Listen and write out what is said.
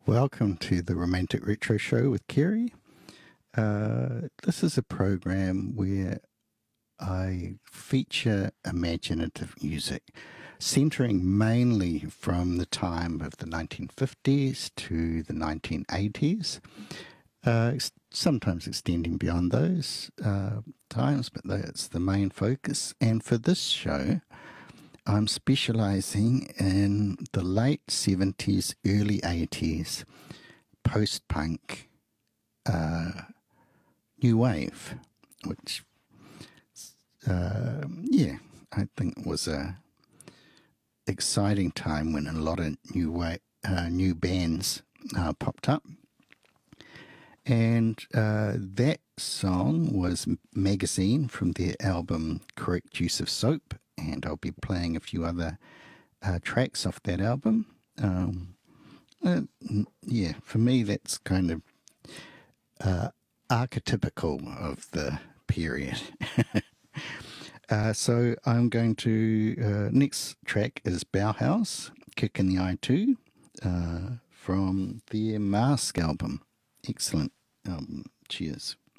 Welcome to the Romantic Retro Show with Kerry. This is a program where I feature imaginative music, centering mainly from the time of the 1950s to the 1980s, sometimes extending beyond those times, but that's the main focus. And for this show, I'm specializing in the late 70s, early 80s post punk new wave, which, I think was a exciting time when a lot of new bands popped up. And that song was Magazine from their album Correct Use of Soap, and I'll be playing a few other tracks off that album. For me, that's kind of archetypical of the period. So I'm going to, next track is Bauhaus, Kick in the Eye 2, from their Mask album. Excellent album. Cheers.